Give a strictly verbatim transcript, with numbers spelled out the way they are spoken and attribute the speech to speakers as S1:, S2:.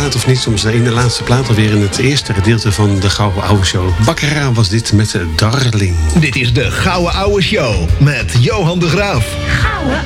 S1: plaat of niet, soms de ene laatste plaat alweer in het eerste gedeelte van de Gouden Ouwe Show. Baccara was dit met Darling.
S2: Dit is de Gouden Ouwe Show met Johan de Graaf.
S3: Gouden